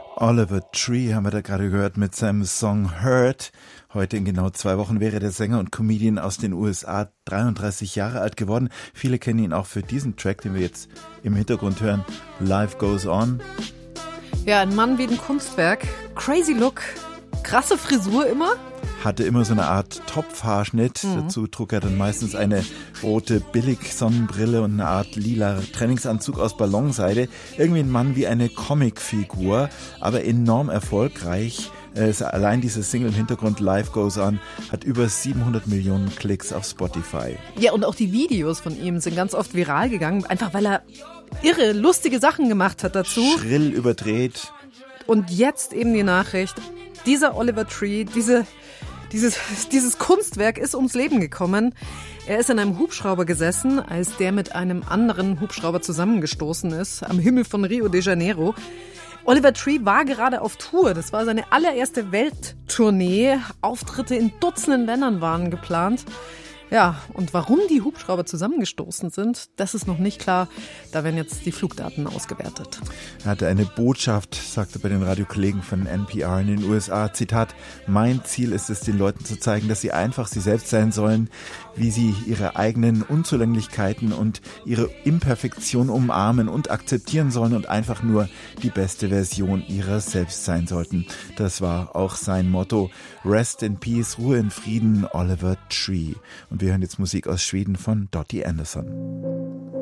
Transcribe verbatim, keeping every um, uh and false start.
Oliver Tree haben wir da gerade gehört mit seinem Song Hurt. Heute in genau zwei Wochen wäre der Sänger und Comedian aus den U S A dreiunddreißig Jahre alt geworden. Viele kennen ihn auch für diesen Track, den wir jetzt im Hintergrund hören. Life Goes On. Ja, ein Mann wie ein Kunstwerk. Crazy Look. Krasse Frisur immer. Hatte immer so eine Art Topfhaarschnitt. Mhm. Dazu trug er dann meistens eine rote Billig-Sonnenbrille und eine Art lila Trainingsanzug aus Ballonseide. Irgendwie ein Mann wie eine Comicfigur, aber enorm erfolgreich. Allein dieses Single im Hintergrund Life Goes On hat über siebenhundert Millionen Klicks auf Spotify. Ja, und auch die Videos von ihm sind ganz oft viral gegangen, einfach weil er irre, lustige Sachen gemacht hat dazu. Schrill überdreht. Und jetzt eben die Nachricht, dieser Oliver Tree, diese, dieses, dieses Kunstwerk ist ums Leben gekommen. Er ist in einem Hubschrauber gesessen, als der mit einem anderen Hubschrauber zusammengestoßen ist, am Himmel von Rio de Janeiro. Oliver Tree war gerade auf Tour. Das war seine allererste Welttournee. Auftritte in Dutzenden Ländern waren geplant. Ja, und warum die Hubschrauber zusammengestoßen sind, das ist noch nicht klar. Da werden jetzt die Flugdaten ausgewertet. Er hatte eine Botschaft, sagte bei den Radiokollegen von N P R in den U S A, Zitat, mein Ziel ist es, den Leuten zu zeigen, dass sie einfach sie selbst sein sollen, wie sie ihre eigenen Unzulänglichkeiten und ihre Imperfektion umarmen und akzeptieren sollen und einfach nur die beste Version ihrer selbst sein sollten. Das war auch sein Motto. Rest in Peace, Ruhe in Frieden, Oliver Tree. Und wir hören jetzt Musik aus Schweden von Dottie Anderson.